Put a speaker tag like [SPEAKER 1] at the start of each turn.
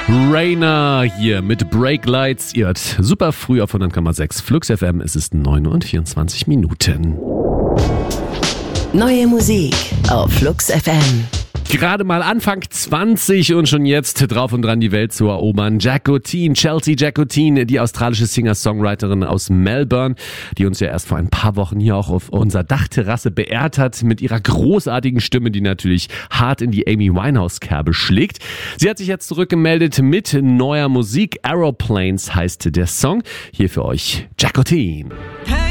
[SPEAKER 1] Rainer hier mit Break Lights. Ihr hört super früh auf 100,6 Flux FM. Es ist 9:24.
[SPEAKER 2] Neue Musik auf Flux FM.
[SPEAKER 1] Gerade mal Anfang 20 und schon jetzt drauf und dran, die Welt zu erobern. Jacotine, Chelsea Jacotine, die australische Singer-Songwriterin aus Melbourne, die uns ja erst vor ein paar Wochen hier auch auf unserer Dachterrasse beehrt hat mit ihrer großartigen Stimme, die natürlich hart in die Amy Winehouse-Kerbe schlägt. Sie hat sich jetzt zurückgemeldet mit neuer Musik. Aeroplanes heißt der Song. Hier für euch Jacotine.
[SPEAKER 3] Hey!